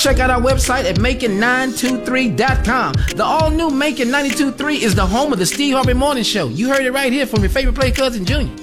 check out our website at Macon923.com. The all-new Macon 92.3 is the home of the Steve Harvey Morning Show. You heard it right here from your favorite play cousin, Junior.